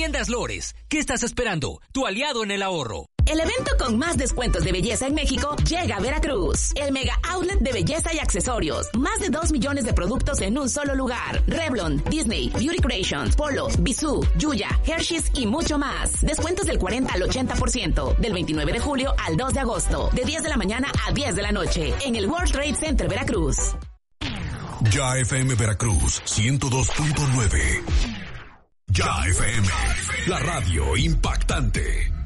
Tiendas Lores, ¿qué estás esperando? Tu aliado en el ahorro. El evento con más descuentos de belleza en México llega a Veracruz. El Mega Outlet de Belleza y Accesorios. Más de 2 millones de productos en un solo lugar. Revlon, Disney, Beauty Creations, Polo, Bisú, Yuya, Hershey's y mucho más. Descuentos del 40 al 80%. Del 29 de julio al 2 de agosto. De 10 de la mañana a 10 de la noche. En el World Trade Center Veracruz. Ya FM Veracruz 102.9. Ya FM, la radio impactante.